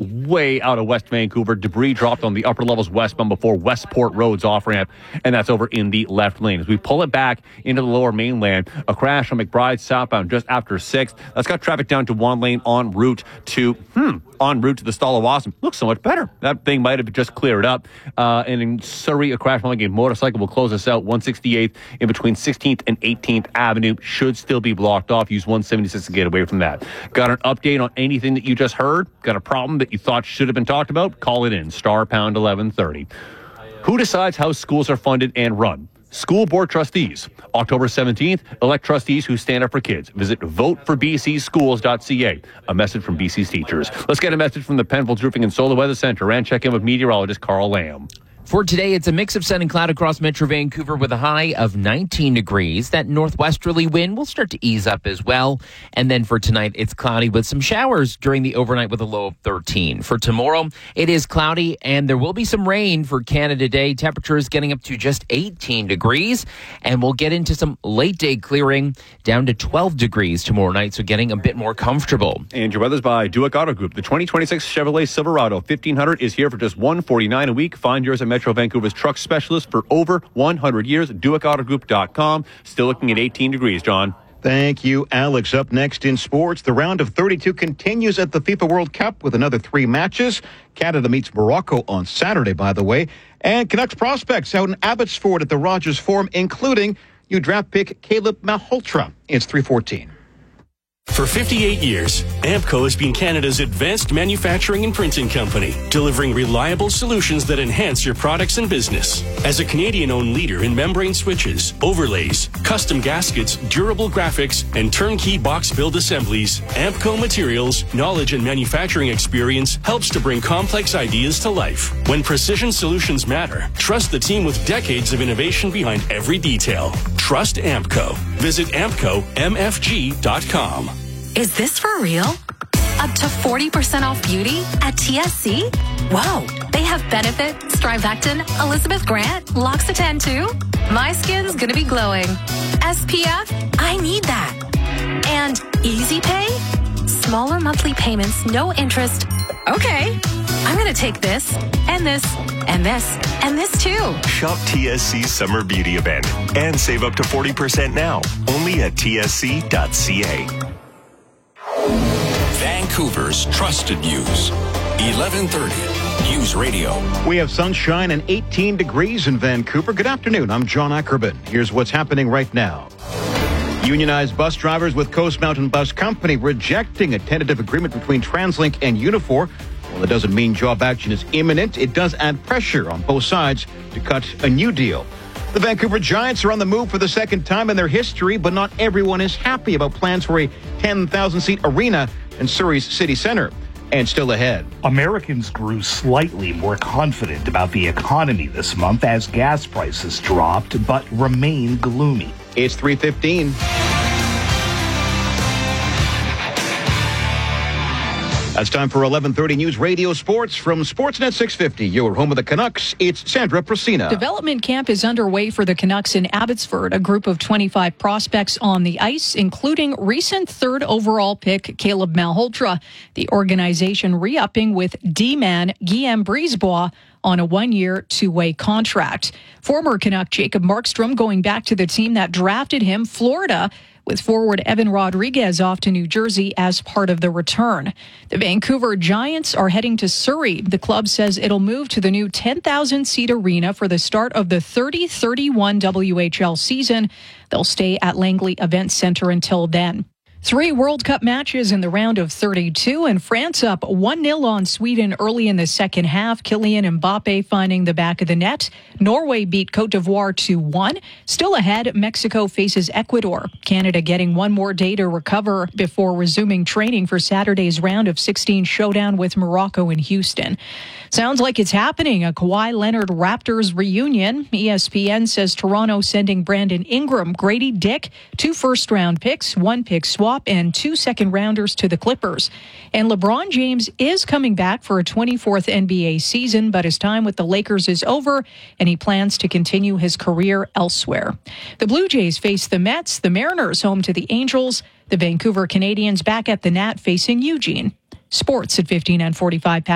way out of West Vancouver. Debris dropped on the upper levels westbound before Westport Road's off-ramp, and that's over in the left lane. As we pull it back into the lower mainland, a crash on McBride southbound just after 6th. That's got traffic down to one lane en route to the Stallawasam. Looks so much better. That thing might have just cleared up. And in Surrey, a crash on a motorcycle will close us out 168th in between 16th and 18th Avenue. Should still be blocked off. Use 176 to get away from that. Got an update on anything that you just heard? Got a problem that you thought should have been talked about? Call it in. *pound 1130. Who decides how schools are funded and run? School Board Trustees. October 17th, elect trustees who stand up for kids. Visit votefordbcschools.ca. A message from BC's teachers. Let's get a message from the Penfolds Roofing and Solar Weather Center and check in with meteorologist Carl Lamb. For today, it's a mix of sun and cloud across Metro Vancouver with a high of 19 degrees. That northwesterly wind will start to ease up as well. And then for tonight, it's cloudy with some showers during the overnight with a low of 13. For tomorrow, it is cloudy and there will be some rain for Canada Day. Temperatures getting up to just 18 degrees. And we'll get into some late day clearing down to 12 degrees tomorrow night. So getting a bit more comfortable. And your weather's by Duick Auto Group. The 2026 Chevrolet Silverado 1500 is here for just $149 a week. Find yours at Metro Vancouver's truck specialist for over 100 years. DuickAutoGroup.com. Still looking at 18 degrees, John. Thank you, Alex. Up next in sports, the round of 32 continues at the FIFA World Cup with another 3 matches. Canada meets Morocco on Saturday, by the way. And Canucks prospects out in Abbotsford at the Rogers Forum, including new draft pick Caleb Malhotra. It's 3:14. For 58 years, Ampco has been Canada's advanced manufacturing and printing company, delivering reliable solutions that enhance your products and business. As a Canadian-owned leader in membrane switches, overlays, custom gaskets, durable graphics, and turnkey box build assemblies, Ampco Materials' knowledge and manufacturing experience helps to bring complex ideas to life. When precision solutions matter, trust the team with decades of innovation behind every detail. Trust Ampco. Visit ampcomfg.com. Is this for real? Up to 40% off beauty at TSC? Whoa, they have Benefit, Strivectin, Elizabeth Grant, L'Occitane too? My skin's gonna be glowing. SPF? I need that. And Easy Pay? Smaller monthly payments, no interest. Okay, I'm gonna take this, and this, and this, and this too. Shop TSC's Summer Beauty Event and save up to 40% now, only at tsc.ca. Vancouver's trusted news. 1130 News Radio. We have sunshine and 18 degrees in Vancouver. Good afternoon. I'm John Ackerman. Here's what's happening right now. Unionized bus drivers with Coast Mountain Bus Company rejecting a tentative agreement between TransLink and Unifor. While it doesn't mean job action is imminent, it does add pressure on both sides to cut a new deal. The Vancouver Giants are on the move for the second time in their history, but not everyone is happy about plans for a 10,000-seat arena in Surrey's city center. And still ahead, Americans grew slightly more confident about the economy this month as gas prices dropped, but remain gloomy. It's 3:15. It's time for 1130 News Radio Sports from Sportsnet 650. Your home of the Canucks. It's Sandra Procina. Development camp is underway for the Canucks in Abbotsford. A group of 25 prospects on the ice, including recent 3rd overall pick Caleb Malhotra. The organization re-upping with D-man Guillaume Brisebois on a 1-year, 2-way contract. Former Canuck Jacob Markstrom going back to the team that drafted him, Florida, with forward Evan Rodriguez off to New Jersey as part of the return. The Vancouver Giants are heading to Surrey. The club says it'll move to the new 10,000-seat arena for the start of the 30-31 WHL season. They'll stay at Langley Event Center until then. 3 World Cup matches in the round of 32, and France up 1-0 on Sweden early in the second half. Kylian Mbappe finding the back of the net. Norway beat Cote d'Ivoire 2-1. Still ahead, Mexico faces Ecuador. Canada getting one more day to recover before resuming training for Saturday's round of 16 showdown with Morocco in Houston. Sounds like it's happening, a Kawhi Leonard Raptors reunion. ESPN says Toronto sending Brandon Ingram, Grady Dick, 2 first-round picks, 1 pick swap, and 2 second-rounders to the Clippers. And LeBron James is coming back for a 24th NBA season, but his time with the Lakers is over, and he plans to continue his career elsewhere. The Blue Jays face the Mets, the Mariners home to the Angels, the Vancouver Canadians back at the Nat facing Eugene. Sports at 15 and 45.